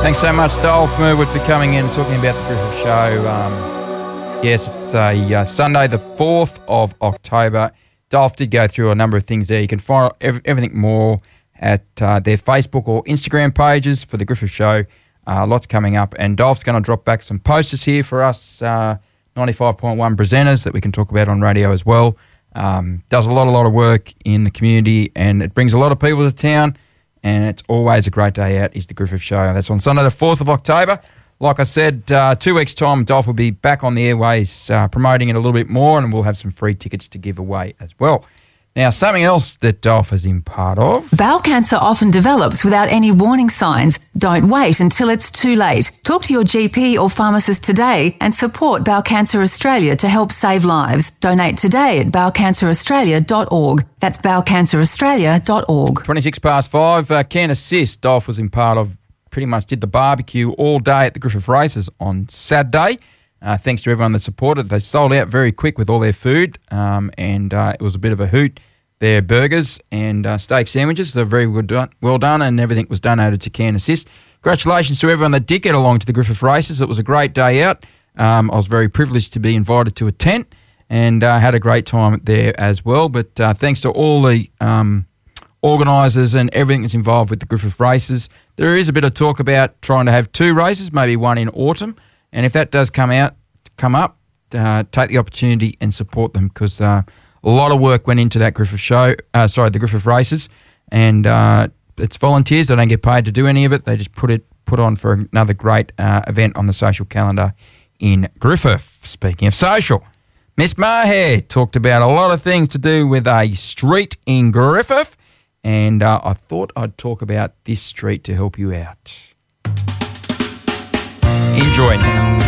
Thanks so much, Dolph Merwood, for coming in and talking about the Griffith Show. Yes, it's a Sunday, the 4th of October. Dolph did go through a number of things there. You can find everything more at their Facebook or Instagram pages for the Griffith Show. Lots coming up. And Dolph's going to drop back some posters here for us 95.1 presenters that we can talk about on radio as well. Does a lot of work in the community, and it brings a lot of people to town. And it's always a great day out is the Griffith Show. That's on Sunday the 4th of October. Like I said, 2 weeks' time, Dolph will be back on the airways promoting it a little bit more, and we'll have some free tickets to give away as well. Now, something else that Dolph is in part of. Bowel cancer often develops without any warning signs. Don't wait until it's too late. Talk to your GP or pharmacist today and support Bowel Cancer Australia to help save lives. Donate today at bowelcanceraustralia.org. That's bowelcanceraustralia.org. 26 past 5, Can Assist, Dolph was in part of, pretty much did the barbecue all day at the Griffith Races on Saturday. Thanks to everyone that supported. They sold out very quick with all their food, and it was a bit of a hoot. Their burgers and steak sandwiches, they're very well done, and everything was donated to Can Assist. Congratulations to everyone that did get along to the Griffith Races. It was a great day out. I was very privileged to be invited to a tent and had a great time there as well. But thanks to all the organisers and everything that's involved with the Griffith Races. There is a bit of talk about trying to have 2 races, maybe one in autumn. And if that does come up, take the opportunity and support them, because a lot of work went into that Griffith Show, the Griffith Races, and it's volunteers. They don't get paid to do any of it. They just put on for another great event on the social calendar in Griffith. Speaking of social, Miss Maher talked about a lot of things to do with a street in Griffith, and I thought I'd talk about this street to help you out. Enjoy now.